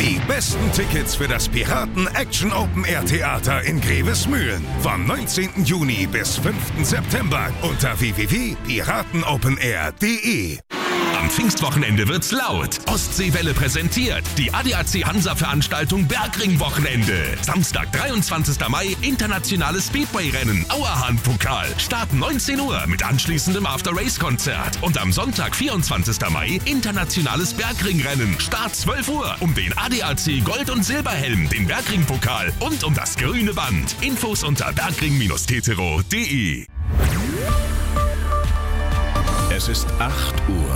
Die besten Tickets für das Piraten Action Open Air Theater in Grevesmühlen. Vom 19. Juni bis 5. September unter www.piratenopenair.de. Am Pfingstwochenende wird's laut. Ostseewelle präsentiert die ADAC Hansa-Veranstaltung Bergring-Wochenende. Samstag, 23. Mai, internationales Speedway-Rennen, Auerhahn-Pokal. Start 19 Uhr mit anschließendem After-Race-Konzert. Und am Sonntag, 24. Mai, internationales Bergring-Rennen. Start 12 Uhr um den ADAC Gold- und Silberhelm, den Bergring-Pokal und um das grüne Band. Infos unter bergring-tetero.de. Es ist 8 Uhr.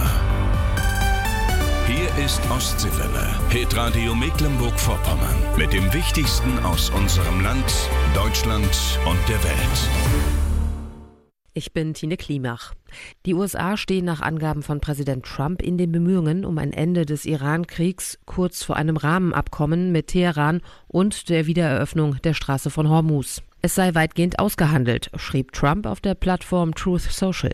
Hier ist Ostseewelle, Hitradio Mecklenburg-Vorpommern. Mit dem Wichtigsten aus unserem Land, Deutschland und der Welt. Ich bin Tine Klimach. Die USA stehen nach Angaben von Präsident Trump in den Bemühungen um ein Ende des Iran-Kriegs kurz vor einem Rahmenabkommen mit Teheran und der Wiedereröffnung der Straße von Hormuz. Es sei weitgehend ausgehandelt, schrieb Trump auf der Plattform Truth Social.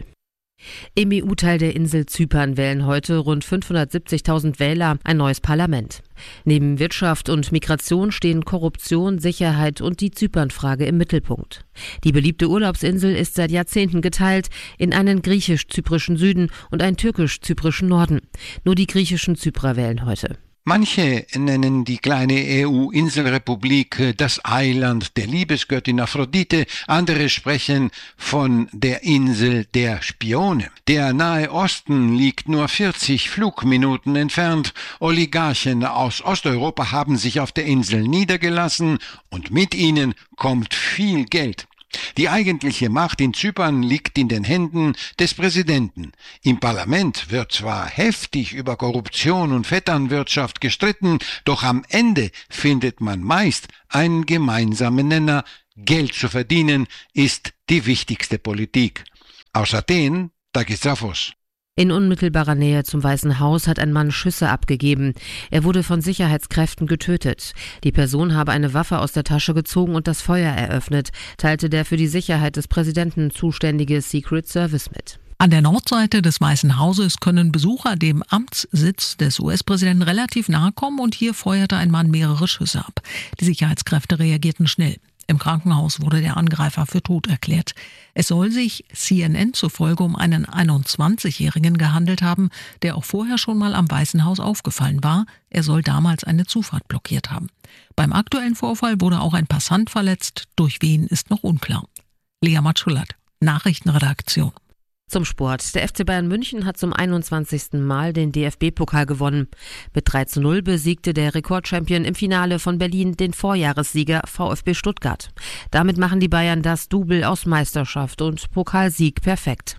Im EU-Teil der Insel Zypern wählen heute rund 570.000 Wähler ein neues Parlament. Neben Wirtschaft und Migration stehen Korruption, Sicherheit und die Zypernfrage im Mittelpunkt. Die beliebte Urlaubsinsel ist seit Jahrzehnten geteilt in einen griechisch-zyprischen Süden und einen türkisch-zyprischen Norden. Nur die griechischen Zyprer wählen heute. Manche nennen die kleine EU-Inselrepublik das Eiland der Liebesgöttin Aphrodite, andere sprechen von der Insel der Spione. Der Nahe Osten liegt nur 40 Flugminuten entfernt. Oligarchen aus Osteuropa haben sich auf der Insel niedergelassen und mit ihnen kommt viel Geld. Die eigentliche Macht in Zypern liegt in den Händen des Präsidenten. Im Parlament wird zwar heftig über Korruption und Vetternwirtschaft gestritten, doch am Ende findet man meist einen gemeinsamen Nenner. Geld zu verdienen ist die wichtigste Politik. Aus Athen, Takis Zaphos. In unmittelbarer Nähe zum Weißen Haus hat ein Mann Schüsse abgegeben. Er wurde von Sicherheitskräften getötet. Die Person habe eine Waffe aus der Tasche gezogen und das Feuer eröffnet, teilte der für die Sicherheit des Präsidenten zuständige Secret Service mit. An der Nordseite des Weißen Hauses können Besucher dem Amtssitz des US-Präsidenten relativ nahe kommen und hier feuerte ein Mann mehrere Schüsse ab. Die Sicherheitskräfte reagierten schnell. Im Krankenhaus wurde der Angreifer für tot erklärt. Es soll sich CNN zufolge um einen 21-Jährigen gehandelt haben, der auch vorher schon mal am Weißen Haus aufgefallen war. Er soll damals eine Zufahrt blockiert haben. Beim aktuellen Vorfall wurde auch ein Passant verletzt. Durch wen ist noch unklar. Lea Matschulat, Nachrichtenredaktion. Zum Sport. Der FC Bayern München hat zum 21. Mal den DFB-Pokal gewonnen. Mit 3:0 besiegte der Rekordchampion im Finale von Berlin den Vorjahressieger VfB Stuttgart. Damit machen die Bayern das Double aus Meisterschaft und Pokalsieg perfekt.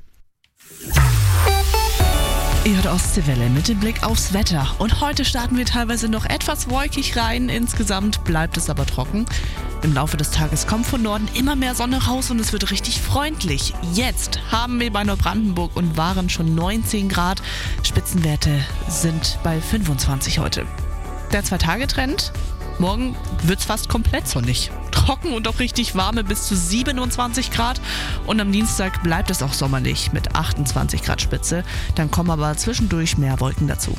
Ihr hört Ostseewelle mit dem Blick aufs Wetter. Und heute starten wir teilweise noch etwas wolkig rein. Insgesamt bleibt es aber trocken. Im Laufe des Tages kommt von Norden immer mehr Sonne raus und es wird richtig freundlich. Jetzt haben wir bei Neubrandenburg und Waren schon 19 Grad. Spitzenwerte sind bei 25 heute. Der 2-Tage-Trend? Morgen wird es fast komplett sonnig. Trocken und auch richtig warme bis zu 27 Grad. Und am Dienstag bleibt es auch sommerlich mit 28 Grad Spitze. Dann kommen aber zwischendurch mehr Wolken dazu.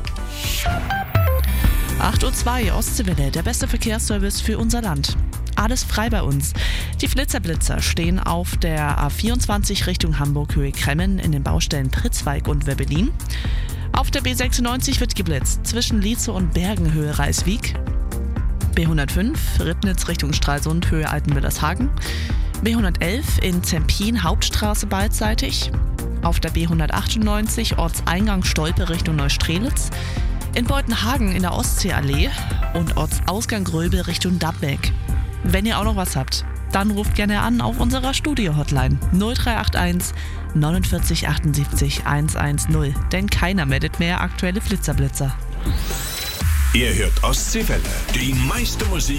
8:02 Uhr Ostseewelle, der beste Verkehrsservice für unser Land. Alles frei bei uns. Die Flitzer-Blitzer stehen auf der A24 Richtung Hamburg Höhe Kremmen in den Baustellen Pritzwalk und Werbelin. Auf der B96 wird geblitzt zwischen Lietzow und Bergen Höhe Reiswijk. B105 Ribnitz Richtung Stralsund Höhe Altenwillershagen. B111 in Zempin Hauptstraße beidseitig. Auf der B198 Ortseingang Stolpe Richtung Neustrelitz. In Beutenhagen in der Ostseeallee und Ortsausgang Gröbel Richtung Dabbeck. Wenn ihr auch noch was habt, dann ruft gerne an auf unserer Studio-Hotline 0381 49 78 110, denn keiner meldet mehr aktuelle Flitzerblitzer. Ihr hört Ostseewelle, die meiste Musik